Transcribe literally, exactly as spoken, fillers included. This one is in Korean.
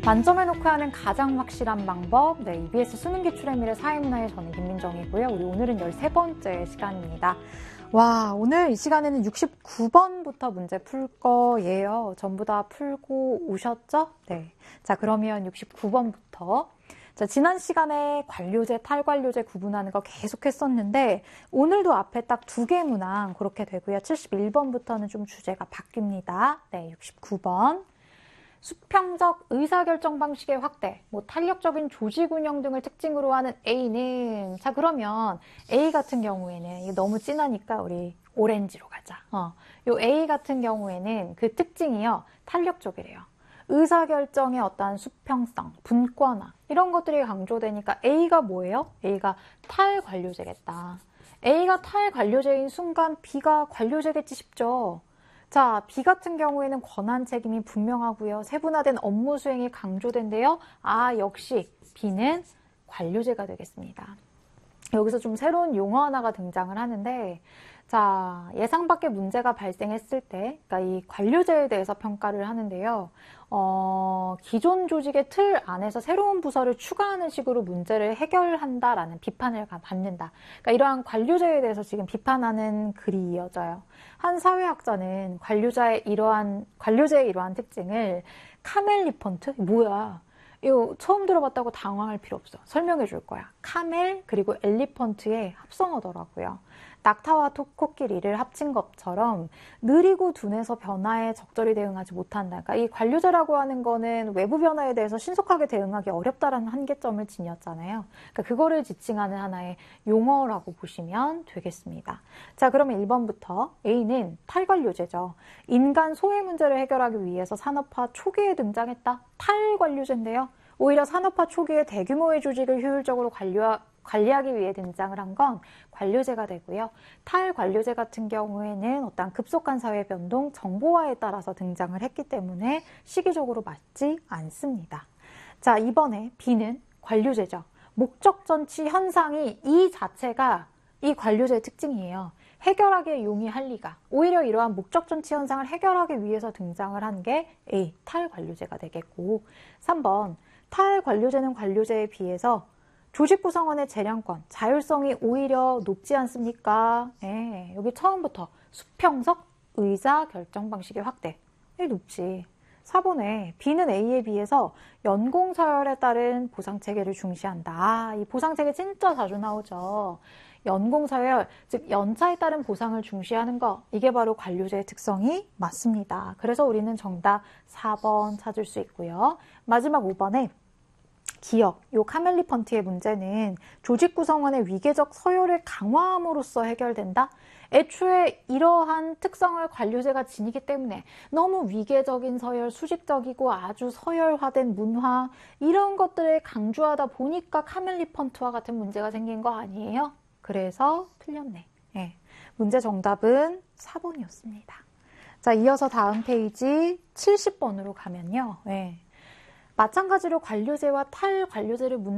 만점해놓고 하는 가장 확실한 방법, 네, 이비에스 수능 기출의미래 사회문화의 저는 김민정이고요. 우리 오늘은 열세 번째 시간입니다. 와, 오늘 이 시간에는 육십구 번부터 문제 풀 거예요. 전부 다 풀고 오셨죠? 네. 자, 그러면 육십구 번부터. 자, 지난 시간에 관료제, 탈관료제 구분하는 거 계속 했었는데, 오늘도 앞에 딱 두 개 문항 그렇게 되고요. 칠십일 번부터는 좀 주제가 바뀝니다. 네, 육십구 번. 수평적 의사결정 방식의 확대, 뭐 탄력적인 조직 운영 등을 특징으로 하는 A는, 자, 그러면 A 같은 경우에는, 이게 너무 진하니까 우리 오렌지로 가자. 어, 요 A 같은 경우에는 그 특징이요, 탄력적이래요. 의사결정의 어떠한 수평성, 분권화, 이런 것들이 강조되니까 A가 뭐예요? A가 탈관료제겠다. A가 탈관료제인 순간 B가 관료제겠지 싶죠? 자, B 같은 경우에는 권한 책임이 분명하고요. 세분화된 업무 수행이 강조된대요. 아, 역시 B는 관료제가 되겠습니다. 여기서 좀 새로운 용어 하나가 등장을 하는데, 자, 예상 밖의 문제가 발생했을 때, 그러니까 이 관료제에 대해서 평가를 하는데요. 어, 기존 조직의 틀 안에서 새로운 부서를 추가하는 식으로 문제를 해결한다라는 비판을 받는다. 그러니까 이러한 관료제에 대해서 지금 비판하는 글이 이어져요. 한 사회학자는 관료자의 이러한, 관료제의 이러한 특징을 카멜 리펀트? 뭐야? 이거 처음 들어봤다고 당황할 필요 없어. 설명해 줄 거야. 카멜 그리고 엘리펀트의 합성어더라고요. 낙타와 코끼리를 합친 것처럼 느리고 둔해서 변화에 적절히 대응하지 못한다. 그러니까 이 관료제라고 하는 거는 외부 변화에 대해서 신속하게 대응하기 어렵다라는 한계점을 지녔잖아요. 그러니까 그거를 지칭하는 하나의 용어라고 보시면 되겠습니다. 자, 그러면 일 번부터 A는 탈관료제죠. 인간 소외 문제를 해결하기 위해서 산업화 초기에 등장했다. 탈관료제인데요. 오히려 산업화 초기에 대규모의 조직을 효율적으로 관리하, 관리하기 위해 등장을 한 건 관료제가 되고요. 탈관료제 같은 경우에는 어떤 급속한 사회 변동, 정보화에 따라서 등장을 했기 때문에 시기적으로 맞지 않습니다. 자, 이번에 B는 관료제죠. 목적전치 현상이 이 자체가 이 관료제의 특징이에요. 해결하기에 용이할 리가. 오히려 이러한 목적전치 현상을 해결하기 위해서 등장을 한 게 A, 탈관료제가 되겠고, 삼 번, 탈관료제는 관료제에 비해서 조직 구성원의 재량권, 자율성이 오히려 높지 않습니까? 네, 여기 처음부터 수평적 의사 결정 방식의 확대. 이 높지. 사 번에 B는 A에 비해서 연공 서열에 따른 보상 체계를 중시한다. 아, 이 보상 체계 진짜 자주 나오죠. 연공 서열, 즉 연차에 따른 보상을 중시하는 거, 이게 바로 관료제의 특성이 맞습니다. 그래서 우리는 정답 사 번 찾을 수 있고요. 마지막 오 번에 기업, 요 카멜리펀트의 문제는 조직 구성원의 위계적 서열을 강화함으로써 해결된다. 애초에 이러한 특성을 관료제가 지니기 때문에 너무 위계적인 서열, 수직적이고 아주 서열화된 문화, 이런 것들을 강조하다 보니까 카멜리펀트와 같은 문제가 생긴 거 아니에요? 그래서 틀렸네. 네. 문제 정답은 사 번이었습니다. 자, 이어서 다음 페이지 칠십 번으로 가면요. 네. 마찬가지로 관료제와 탈관료제를 문